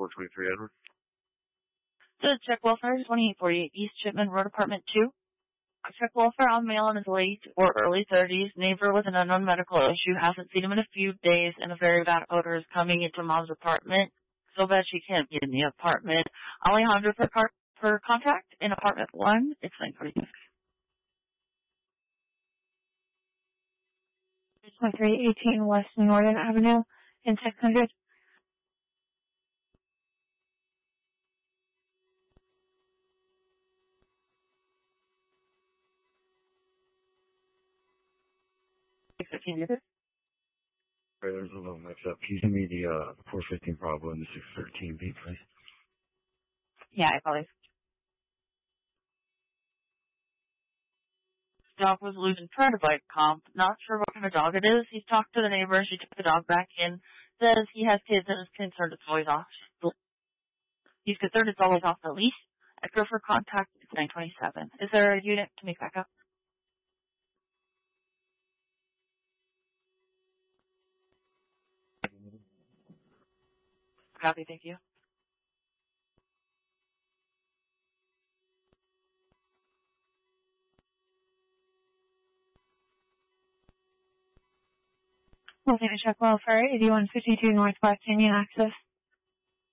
423 Edward. So check welfare 2848 East Chipman Road, Apartment 2. Check welfare on male in his late or early 30s. Neighbor with an unknown medical issue. Hasn't seen him in a few days, and a very bad odor is coming into mom's apartment. So bad she can't get in the apartment. Alejandro per contact in apartment 1. It's 946. 318 West Northern Avenue in 600. There's a little mix-up. Can you send me the 415 Bravo and the 613 B, please? Yeah, I probably. Dog was losing terabyte comp. Not sure what kind of dog it is. He's talked to the neighbor. She took the dog back in. Says he has kids and is concerned it's always off. He's concerned it's always off the leash. Echo for contact is 927. Is there a unit to make back up? Copy, thank you. Looking to check welfare 8152 Northwest Union Access.